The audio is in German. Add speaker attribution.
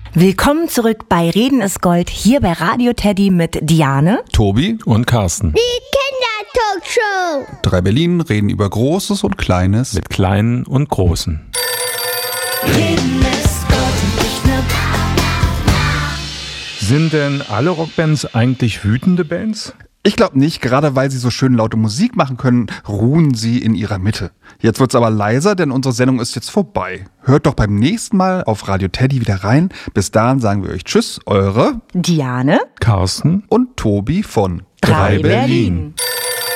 Speaker 1: Willkommen zurück bei Reden ist Gold, hier bei Radio Teddy mit Diane,
Speaker 2: Tobi
Speaker 3: und Carsten.
Speaker 4: Die Kindertalkshow.
Speaker 2: 3 Berlin reden über Großes und Kleines.
Speaker 3: Mit Kleinen und Großen.
Speaker 1: Reden ist Gold und nicht nur
Speaker 3: Sind denn alle Rockbands eigentlich wütende Bands?
Speaker 2: Ich glaube nicht, gerade weil sie so schön laute Musik machen können, ruhen sie in ihrer Mitte. Jetzt wird's aber leiser, denn unsere Sendung ist jetzt vorbei. Hört doch beim nächsten Mal auf Radio Teddy wieder rein. Bis dahin sagen wir euch Tschüss, eure
Speaker 1: Diane,
Speaker 3: Carsten
Speaker 2: und Tobi von
Speaker 1: 3 Berlin.